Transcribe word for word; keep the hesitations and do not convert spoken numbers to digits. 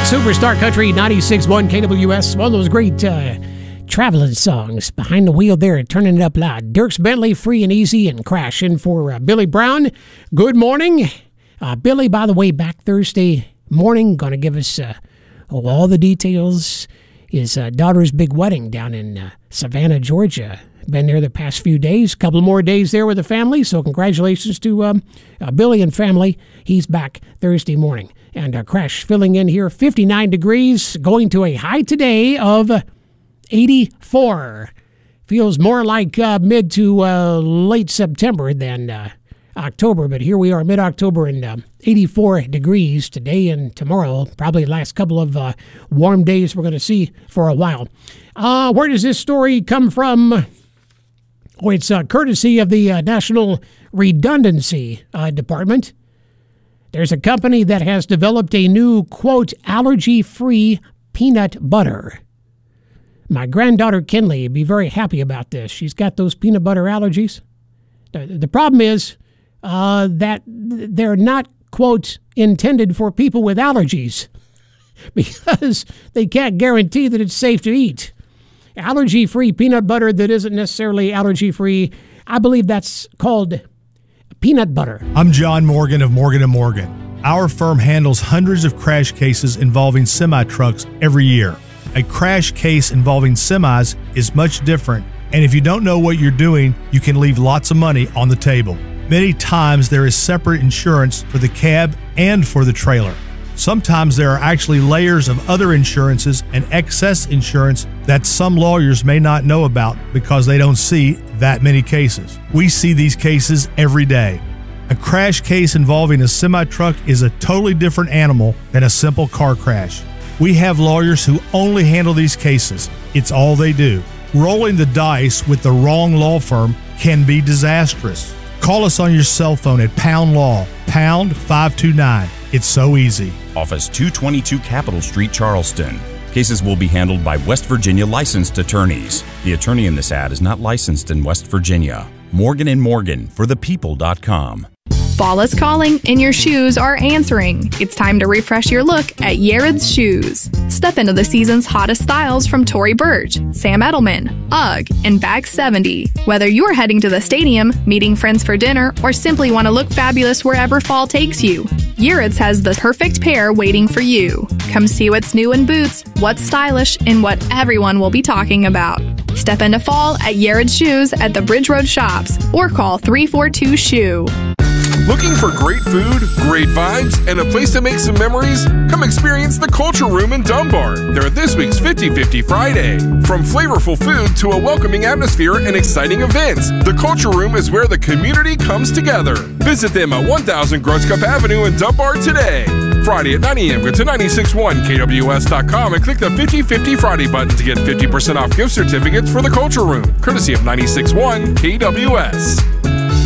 Superstar Country ninety-six point one K W S. One of those great uh, traveling songs. Behind the wheel there, turning it up loud. Dierks Bentley, Free and Easy, and Crash in for uh, Billy Brown. Good morning. Uh, Billy, by the way, back Thursday morning, going to give us uh, oh, all the details. His uh, daughter's big wedding down in uh, Savannah, Georgia. Been there the past few days. A couple more days there with the family. So congratulations to um, uh, Billy and family. He's back Thursday morning. And uh, Crash filling in here. fifty-nine degrees, going to a high today of eighty-four. Feels more like uh, mid to uh, late September than uh, October. But here we are, mid-October, and uh, eighty-four degrees today and tomorrow. Probably the last couple of uh, warm days we're going to see for a while. Uh, where does this story come from? Oh, it's uh, courtesy of the uh, National Redundancy uh, Department. There's a company that has developed a new, quote, allergy-free peanut butter. My granddaughter Kinley would be very happy about this. She's got those peanut butter allergies. The, the problem is uh, that they're not, quote, intended for people with allergies because they can't guarantee that it's safe to eat. Allergy-free peanut butter that isn't necessarily allergy-free, I believe that's called peanut butter. I'm John Morgan of Morgan and Morgan. Our firm handles hundreds of crash cases involving semi-trucks every year. A crash case involving semis is much different, and if you don't know what you're doing, you can leave lots of money on the table. Many times there is separate insurance for the cab and for the trailer. Sometimes there are actually layers of other insurances and excess insurance that some lawyers may not know about because they don't see that many cases. We see these cases every day. A crash case involving a semi-truck is a totally different animal than a simple car crash. We have lawyers who only handle these cases. It's all they do. Rolling the dice with the wrong law firm can be disastrous. Call us on your cell phone at Pound Law, pound five two nine. It's so easy. Office two twenty-two Capitol Street, Charleston. Cases will be handled by West Virginia licensed attorneys. The attorney in this ad is not licensed in West Virginia. Morgan and Morgan for the people dot com. Fall is calling and your shoes are answering. It's time to refresh your look at Yared's Shoes. Step into the season's hottest styles from Tory Burch, Sam Edelman, UGG, and Bag seventy. Whether you're heading to the stadium, meeting friends for dinner, or simply want to look fabulous wherever fall takes you, Yared's has the perfect pair waiting for you. Come see what's new in boots, what's stylish, and what everyone will be talking about. Step into fall at Yared's Shoes at the Bridge Road Shops or call three four two S H O E. Looking for great food, great vibes, and a place to make some memories? Come experience the Culture Room in Dunbar. They're this week's fifty fifty Friday. From flavorful food to a welcoming atmosphere and exciting events, the Culture Room is where the community comes together. Visit them at one thousand Gross Cup Avenue in Dunbar today. Friday at nine a.m. Go to ninety-six point one K W S dot com and click the fifty fifty Friday button to get fifty percent off gift certificates for the Culture Room, courtesy of ninety-six point one K W S.